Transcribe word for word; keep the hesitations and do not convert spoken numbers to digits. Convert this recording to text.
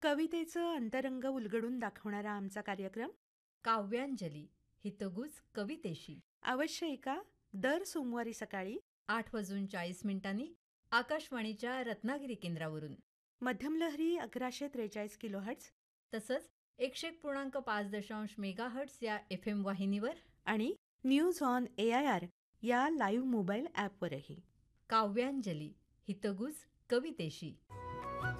कवितेचं अंतरंग उलगडून दाखवणारा आमचा कार्यक्रम काव्यांजली हितगुज कवितेशी अवश्य ऐका दर सोमवारी सकाळी आठ वाजून चाळीस मिनिटांनी आकाशवाणीच्या रत्नागिरी केंद्रावरून, मध्यमलहरी अकराशे त्रेचाळीस किलोहर्ट्ज तसंच एकशे एक पूर्णांक पाच दशांश मेगाहर्ट्स या एफ एम वाहिनीवर आणि news on A I R या लाईव्ह मोबाईल ॲपवरही. काव्यांजली हितगुज कवितेशी.